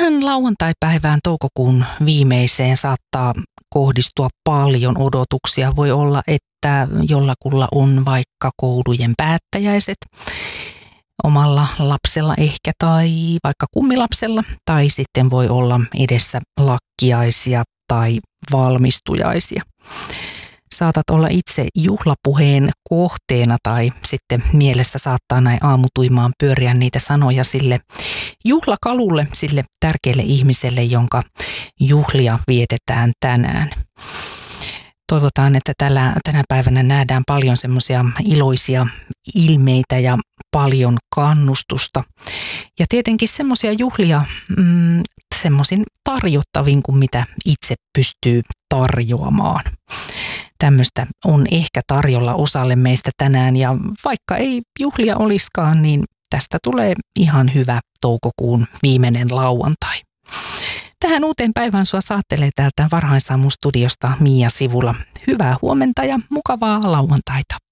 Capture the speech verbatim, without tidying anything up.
Tähän lauantaipäivään toukokuun viimeiseen saattaa kohdistua paljon odotuksia. Voi olla, että jollakulla on vaikka koulujen päättäjäiset omalla lapsella ehkä tai vaikka kummilapsella, tai sitten voi olla edessä lakkiaisia tai valmistujaisia. Saatat olla itse juhlapuheen kohteena tai sitten mielessä saattaa näin aamutuimaan pyöriä niitä sanoja sille juhlakalulle, sille tärkeälle ihmiselle, jonka juhlia vietetään tänään. Toivotaan, että tällä, tänä päivänä nähdään paljon semmoisia iloisia ilmeitä ja paljon kannustusta. Ja tietenkin semmoisia juhlia mm, semmoisin tarjottavin kuin mitä itse pystyy tarjoamaan. Tämmöistä on ehkä tarjolla osalle meistä tänään ja vaikka ei juhlia olisikaan, niin tästä tulee ihan hyvä toukokuun viimeinen lauantai. Tähän uuteen päivään sua saattelee täältä Varhaisaamun studiosta Mia Sivula. Hyvää huomenta ja mukavaa lauantaita.